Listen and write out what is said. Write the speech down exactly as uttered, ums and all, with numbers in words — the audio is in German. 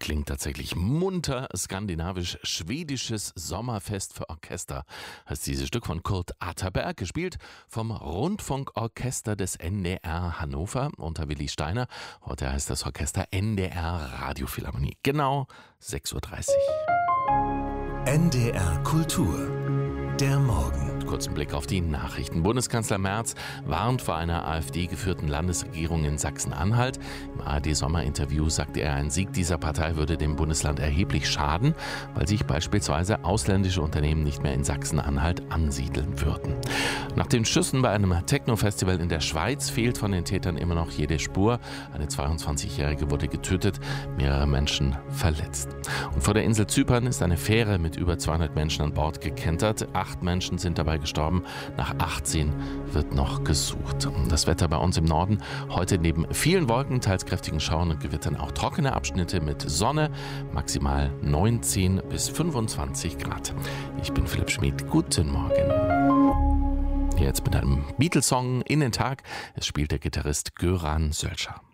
Klingt tatsächlich munter, skandinavisch, schwedisches Sommerfest für Orchester heißt dieses Stück von Kurt Atterberg, gespielt vom Rundfunkorchester des N D R Hannover unter Willi Steiner. Heute heißt das Orchester N D R Radiophilharmonie. Genau sechs Uhr dreißig. N D R Kultur. Der Morgen. Kurzen Blick auf die Nachrichten. Bundeskanzler Merz warnt vor einer AfD-geführten Landesregierung in Sachsen-Anhalt. Im A R D-Sommerinterview sagte er, ein Sieg dieser Partei würde dem Bundesland erheblich schaden, weil sich beispielsweise ausländische Unternehmen nicht mehr in Sachsen-Anhalt ansiedeln würden. Nach den Schüssen bei einem Techno-Festival in der Schweiz fehlt von den Tätern immer noch jede Spur. Eine zweiundzwanzigjährige wurde getötet, mehrere Menschen verletzt. Und vor der Insel Zypern ist eine Fähre mit über zweihundert Menschen an Bord gekentert. Acht Menschen sind dabei gestorben. Nach achtzehn wird noch gesucht. Das Wetter bei uns im Norden. Heute neben vielen Wolken, teils kräftigen Schauern und Gewittern auch trockene Abschnitte mit Sonne. Maximal neunzehn bis fünfundzwanzig Grad. Ich bin Philipp Schmid. Guten Morgen. Jetzt mit einem Beatles-Song in den Tag. Es spielt der Gitarrist Göran Sölscher.